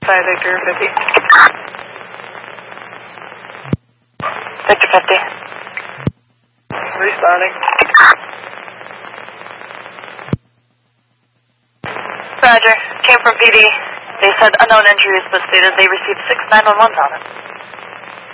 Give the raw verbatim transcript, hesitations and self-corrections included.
five, Victor fifty. Victor fifty. Responding. Roger. Came from P D. They said unknown injuries, but stated they received six nine one ones on it.